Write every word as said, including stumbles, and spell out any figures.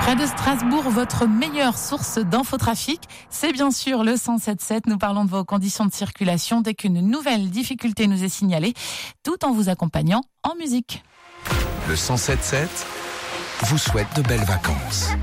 Près de Strasbourg, votre meilleure source d'infotrafic, c'est bien sûr le cent sept sept. Nous parlons de vos conditions de circulation dès qu'une nouvelle difficulté nous est signalée, tout en vous accompagnant en musique. Le cent sept sept vous souhaite de belles vacances.